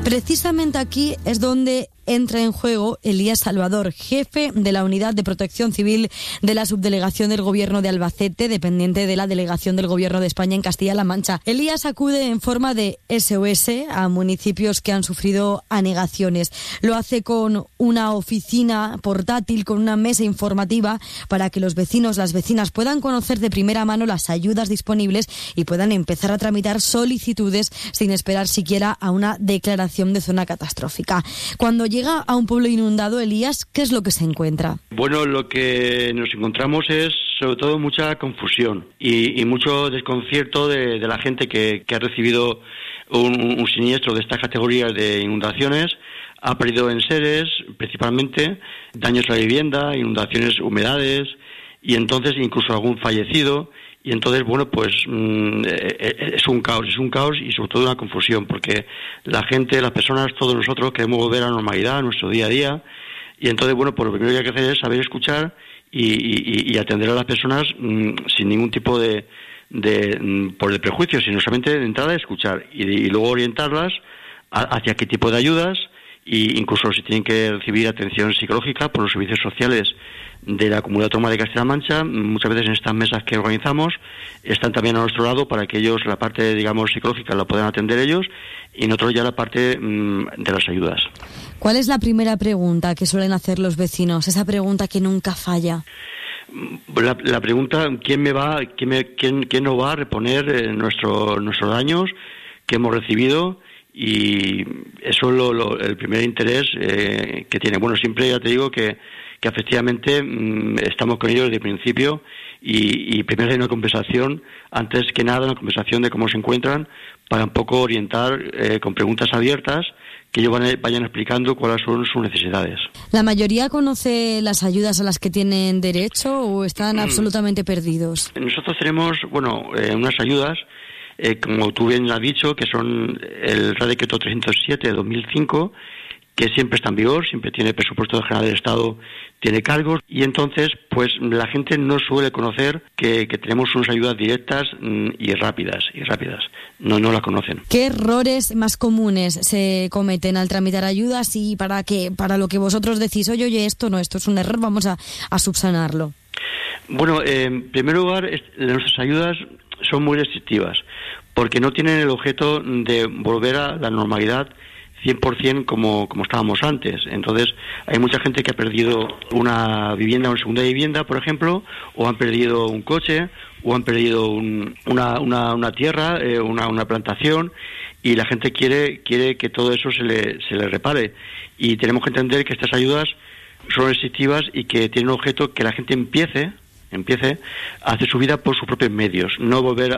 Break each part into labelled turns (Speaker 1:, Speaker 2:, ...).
Speaker 1: Precisamente aquí es donde entra en juego Elías Salvador, jefe de la Unidad de Protección Civil de la Subdelegación del Gobierno de Albacete, dependiente de la Delegación del Gobierno de España en Castilla-La Mancha. Elías acude en forma de SOS a municipios que han sufrido anegaciones. Lo hace con una oficina portátil, con una mesa informativa para que los vecinos, las vecinas puedan conocer de primera mano las ayudas disponibles y puedan empezar a tramitar solicitudes sin esperar siquiera a una declaración de zona catastrófica. Cuando llega a un pueblo inundado, Elías, ¿qué es lo que se encuentra?
Speaker 2: Bueno, lo que nos encontramos es sobre todo mucha confusión y mucho desconcierto de la gente que ha recibido un siniestro de estas categorías de inundaciones, ha perdido enseres, principalmente, daños a la vivienda, inundaciones, humedades, y entonces incluso algún fallecido. Y entonces, bueno, pues es un caos y sobre todo una confusión, porque la gente, las personas, todos nosotros queremos volver a la normalidad, a nuestro día a día, y entonces, bueno, pues lo primero que hay que hacer es saber escuchar y atender a las personas sin ningún tipo de prejuicio, sino solamente de entrada escuchar y luego orientarlas hacia qué tipo de ayudas, y incluso si tienen que recibir atención psicológica por los servicios sociales de la Comunidad Autónoma de Castilla-La Mancha. Muchas veces en estas mesas que organizamos están también a nuestro lado para que ellos la parte, digamos, psicológica la puedan atender ellos y nosotros ya la parte de las ayudas.
Speaker 1: ¿Cuál es la primera pregunta que suelen hacer los vecinos? Esa pregunta que nunca falla.
Speaker 2: La pregunta, ¿quién nos va a reponer nuestros daños que hemos recibido? Y eso es el primer interés que tiene. Bueno, siempre ya te digo que efectivamente estamos con ellos desde el principio y primero hay una conversación, antes que nada una conversación de cómo se encuentran, para un poco orientar con preguntas abiertas que ellos vayan explicando cuáles son sus necesidades.
Speaker 1: ¿La mayoría conoce las ayudas a las que tienen derecho o están absolutamente perdidos?
Speaker 2: Nosotros tenemos, unas ayudas, como tú bien has dicho, que son el Real Decreto 307 de 2005, que siempre está en vigor, siempre tiene presupuesto general del Estado, tiene cargos, y entonces pues la gente no suele conocer que tenemos unas ayudas directas y rápidas, no la conocen.
Speaker 1: ¿Qué errores más comunes se cometen al tramitar ayudas y para lo que vosotros decís, oye, esto es un error, vamos a subsanarlo?
Speaker 2: Bueno, en primer lugar, nuestras ayudas son muy restrictivas, porque no tienen el objeto de volver a la normalidad 100% como estábamos antes. Entonces, hay mucha gente que ha perdido una vivienda, una segunda vivienda, por ejemplo, o han perdido un coche, o han perdido una tierra, una plantación, y la gente quiere que todo eso se le repare. Y tenemos que entender que estas ayudas son restrictivas y que tienen un objeto que la gente empiece a hacer su vida por sus propios medios, no volver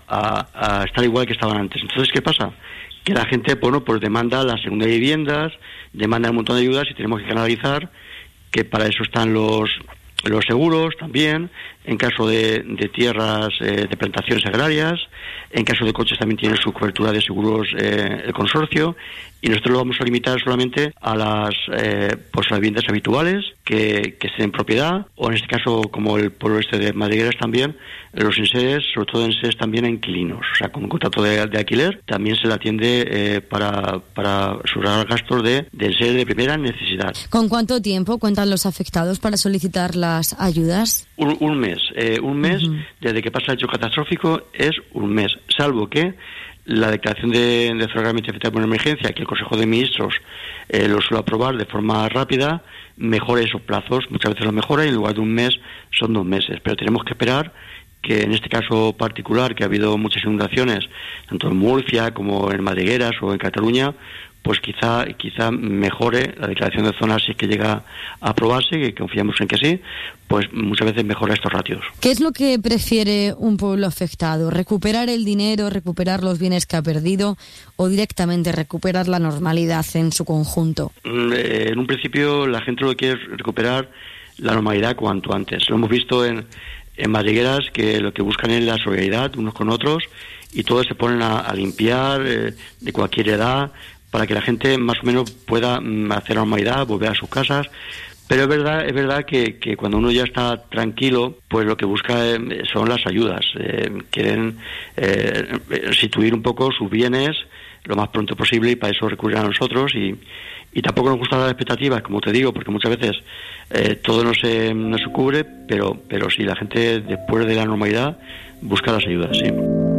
Speaker 2: a estar igual que estaban antes. Entonces, ¿qué pasa? Que la gente, pues demanda las segundas viviendas, demanda un montón de ayudas y tenemos que canalizar, que para eso están los seguros también, en caso de tierras, de plantaciones agrarias, en caso de coches también tiene su cobertura de seguros el consorcio, y nosotros lo vamos a limitar solamente a las viviendas habituales que estén en propiedad, o en este caso, como el pueblo de Madrigueras también, los enseres, sobre todo enseres también a inquilinos, o sea, con un contrato de alquiler, también se le atiende para sufragar gastos de enseres de primera necesidad.
Speaker 1: ¿Con cuánto tiempo cuentan los afectados para solicitar las ayudas?
Speaker 2: Un mes. Desde que pasa el hecho catastrófico es un mes, salvo que la declaración de zona gravemente afectada por una emergencia, que el Consejo de Ministros lo suele aprobar de forma rápida, mejora esos plazos, muchas veces lo mejora y en lugar de un mes son 2 meses, pero tenemos que esperar que en este caso particular, que ha habido muchas inundaciones, tanto en Murcia como en Madrigueras o en Cataluña, pues quizá mejore la declaración de zona si es que llega a aprobarse, que confiamos en que sí, pues muchas veces mejora estos ratios.
Speaker 1: ¿Qué es lo que prefiere un pueblo afectado? ¿Recuperar el dinero, recuperar los bienes que ha perdido o directamente recuperar la normalidad en su conjunto?
Speaker 2: En un principio la gente lo que quiere es recuperar la normalidad cuanto antes. Lo hemos visto en Madrigueras, que lo que buscan es la solidaridad unos con otros y todos se ponen a limpiar de cualquier edad, para que la gente más o menos pueda hacer normalidad, volver a sus casas. Pero es verdad que cuando uno ya está tranquilo, pues lo que busca son las ayudas. Quieren restituir un poco sus bienes lo más pronto posible, y para eso recurren a nosotros, y tampoco nos gustan las expectativas, como te digo, porque muchas veces todo no se cubre, pero sí, la gente después de la normalidad busca las ayudas, sí.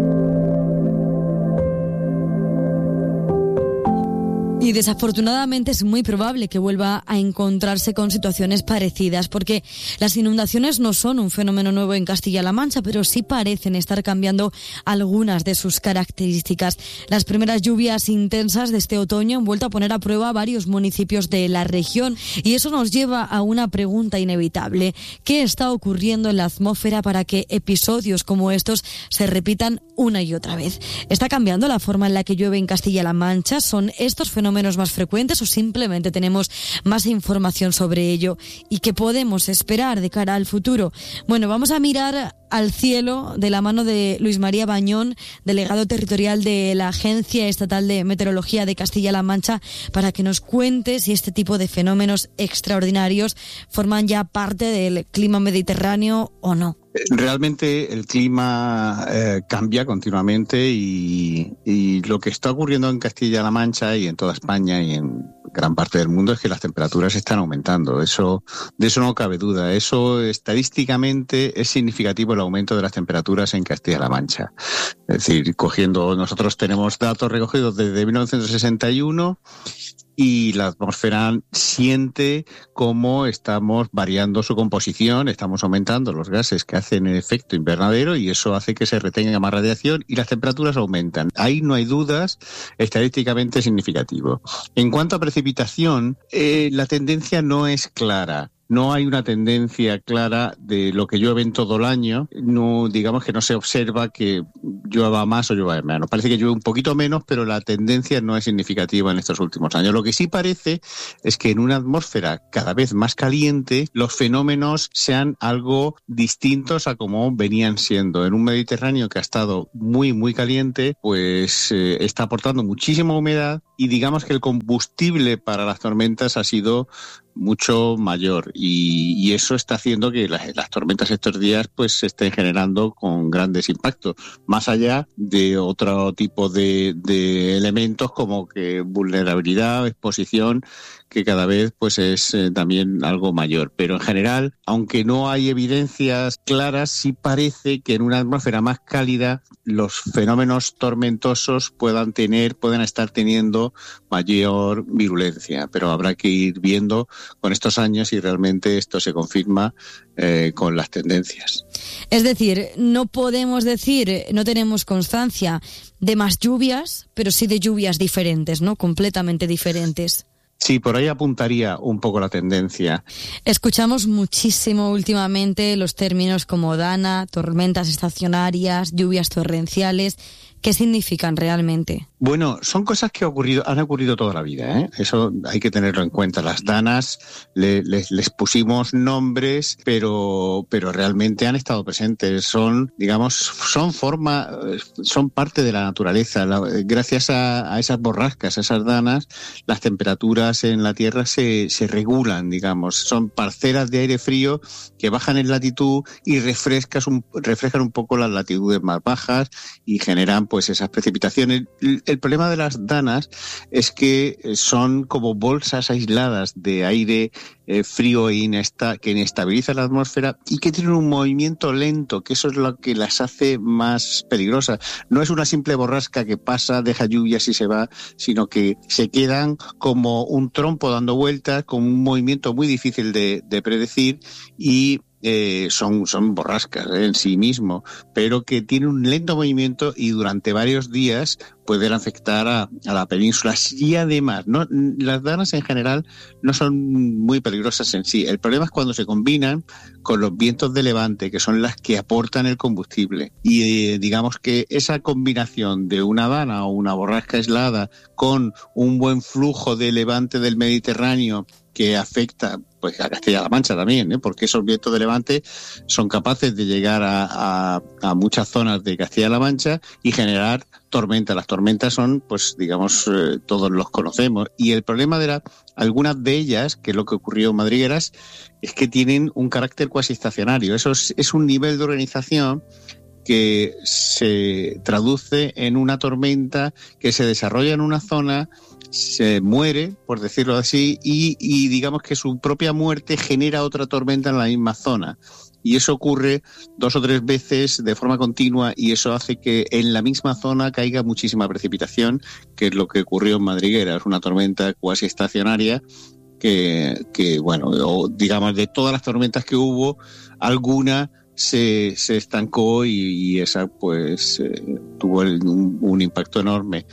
Speaker 1: Y desafortunadamente es muy probable que vuelva a encontrarse con situaciones parecidas, porque las inundaciones no son un fenómeno nuevo en Castilla-La Mancha, pero sí parecen estar cambiando algunas de sus características. Las primeras lluvias intensas de este otoño han vuelto a poner a prueba varios municipios de la región, y eso nos lleva a una pregunta inevitable: ¿qué está ocurriendo en la atmósfera para que episodios como estos se repitan una y otra vez? ¿Está cambiando la forma en la que llueve en Castilla-La Mancha? ¿Son estos fenómenos más frecuentes o simplemente tenemos más información sobre ello? ¿Y qué podemos esperar de cara al futuro? Bueno, vamos a mirar al cielo de la mano de Luis María Bañón, delegado territorial de la Agencia Estatal de Meteorología de Castilla-La Mancha, para que nos cuente si este tipo de fenómenos extraordinarios forman ya parte del clima mediterráneo o no.
Speaker 3: Realmente el clima cambia continuamente, y lo que está ocurriendo en Castilla-La Mancha y en toda España y en gran parte del mundo es que las temperaturas están aumentando. De eso no cabe duda. Eso estadísticamente es significativo, el aumento de las temperaturas en Castilla-La Mancha. Es decir, nosotros tenemos datos recogidos desde 1961, y la atmósfera siente cómo estamos variando su composición, estamos aumentando los gases que hacen el efecto invernadero, y eso hace que se retenga más radiación y las temperaturas aumentan. Ahí no hay dudas, estadísticamente significativo. En cuanto a precipitación, la tendencia no es clara. No hay una tendencia clara de lo que llueve en todo el año. No, digamos que no se observa que llueva más o llueva menos. Parece que llueve un poquito menos, pero la tendencia no es significativa en estos últimos años. Lo que sí parece es que en una atmósfera cada vez más caliente, los fenómenos sean algo distintos a como venían siendo. En un Mediterráneo que ha estado muy, muy caliente, pues está aportando muchísima humedad, y digamos que el combustible para las tormentas ha sido mucho mayor, y eso está haciendo que las tormentas estos días pues se estén generando con grandes impactos, más allá de otro tipo de elementos como que vulnerabilidad, exposición, que cada vez pues es también algo mayor. Pero en general, aunque no hay evidencias claras, sí parece que en una atmósfera más cálida los fenómenos tormentosos puedan estar teniendo mayor virulencia, pero habrá que ir viendo con estos años si realmente esto se confirma con las tendencias.
Speaker 1: Es decir, no podemos decir, no tenemos constancia de más lluvias, pero sí de lluvias diferentes, ¿no? Completamente diferentes.
Speaker 3: Sí, por ahí apuntaría un poco la tendencia.
Speaker 1: Escuchamos muchísimo últimamente los términos como dana, tormentas estacionarias, lluvias torrenciales. ¿Qué significan realmente?
Speaker 3: Bueno, son cosas que han ocurrido toda la vida, ¿eh? Eso hay que tenerlo en cuenta. Las danas les pusimos nombres, pero realmente han estado presentes. Son parte de la naturaleza. Gracias a esas borrascas, a esas danas, las temperaturas en la Tierra se regulan, digamos. Son parcelas de aire frío que bajan en latitud y refrescan un poco las latitudes más bajas y generan pues esas precipitaciones. El problema de las danas es que son como bolsas aisladas de aire frío que inestabiliza la atmósfera y que tienen un movimiento lento, que eso es lo que las hace más peligrosas. No es una simple borrasca que pasa, deja lluvias y se va, sino que se quedan como un trompo dando vueltas, con un movimiento muy difícil de predecir, y son borrascas en sí mismo, pero que tienen un lento movimiento y durante varios días pueden afectar a la península. Y además, las danas en general no son muy peligrosas en sí. El problema es cuando se combinan con los vientos de levante, que son las que aportan el combustible. Y digamos que esa combinación de una dana o una borrasca aislada con un buen flujo de levante del Mediterráneo que afecta pues a Castilla-La Mancha también, porque esos vientos de levante son capaces de llegar a muchas zonas de Castilla-La Mancha y generar tormentas. Las tormentas son, pues digamos, todos los conocemos. Y el problema de algunas de ellas, que es lo que ocurrió en Madrigueras, es que tienen un carácter cuasi estacionario. Eso es un nivel de organización que se traduce en una tormenta que se desarrolla en una zona, se muere, por decirlo así, y digamos que su propia muerte genera otra tormenta en la misma zona. Y eso ocurre 2 o 3 veces de forma continua, y eso hace que en la misma zona caiga muchísima precipitación, que es lo que ocurrió en Madriguera. Es una tormenta cuasi estacionaria que bueno, digamos, de todas las tormentas que hubo, alguna se estancó y esa pues tuvo un impacto enorme.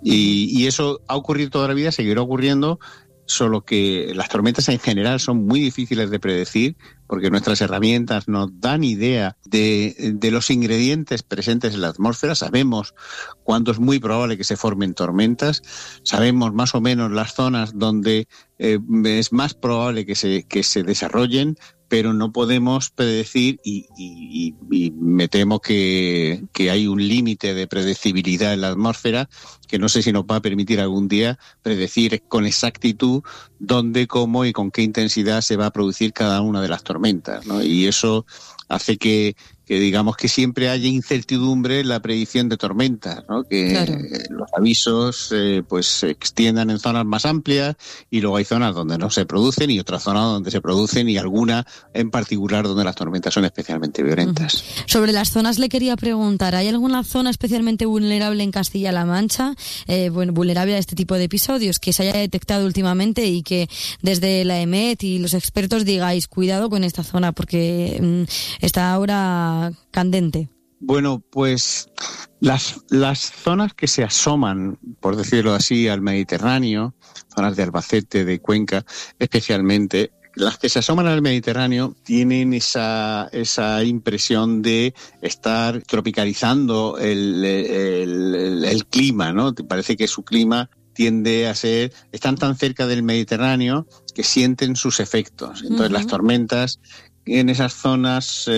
Speaker 3: Y eso ha ocurrido toda la vida, seguirá ocurriendo, solo que las tormentas en general son muy difíciles de predecir, porque nuestras herramientas nos dan idea de los ingredientes presentes en la atmósfera. Sabemos cuándo es muy probable que se formen tormentas, sabemos más o menos las zonas donde es más probable que se desarrollen, pero no podemos predecir y me temo que hay un límite de predecibilidad en la atmósfera que no sé si nos va a permitir algún día predecir con exactitud dónde, cómo y con qué intensidad se va a producir cada una de las tormentas, ¿no? Y eso hace que digamos que siempre haya incertidumbre en la predicción de tormentas, ¿no? Que claro, los avisos pues se extiendan en zonas más amplias, y luego hay zonas donde no se producen y otras zonas donde se producen, y alguna en particular donde las tormentas son especialmente violentas.
Speaker 1: Sobre las zonas le quería preguntar, ¿hay alguna zona especialmente vulnerable en Castilla-La Mancha, vulnerable a este tipo de episodios, que se haya detectado últimamente y que desde la EMET y los expertos digáis cuidado con esta zona porque está ahora candente?
Speaker 3: Bueno, pues las zonas que se asoman, por decirlo así, al Mediterráneo, zonas de Albacete, de Cuenca, especialmente, las que se asoman al Mediterráneo tienen esa impresión de estar tropicalizando el clima, ¿no? Parece que su clima tiende a ser, están tan cerca del Mediterráneo que sienten sus efectos. Entonces las tormentas en esas zonas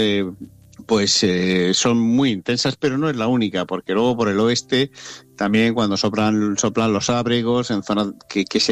Speaker 3: son muy intensas, pero no es la única, porque luego por el oeste también cuando soplan los ábregos en zonas que se